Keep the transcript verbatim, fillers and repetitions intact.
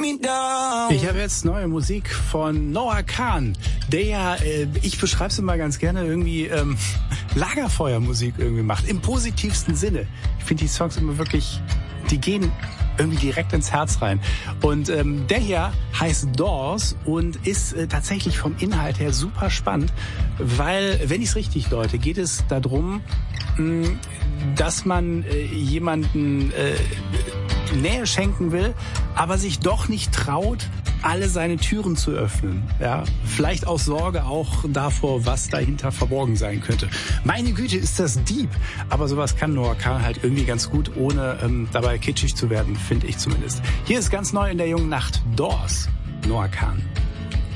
me down. Ich habe jetzt neue Musik von Noah Kahan, der ja, äh, ich beschreibe es immer ganz gerne, irgendwie ähm, Lagerfeuermusik irgendwie macht, im positivsten Sinne. Ich finde die Songs immer wirklich, die gehen irgendwie direkt ins Herz rein. Und ähm, der hier heißt Doors und ist äh, tatsächlich vom Inhalt her super spannend, weil, wenn ich es richtig deute, geht es darum, mh, dass man äh, jemanden äh, Nähe schenken will, aber sich doch nicht traut, alle seine Türen zu öffnen. Ja, vielleicht aus Sorge auch davor, was dahinter verborgen sein könnte. Meine Güte, ist das deep. Aber sowas kann Noah Kahan halt irgendwie ganz gut, ohne ähm, dabei kitschig zu werden, finde ich zumindest. Hier ist ganz neu in der jungen Nacht Doors, Noah Kahan.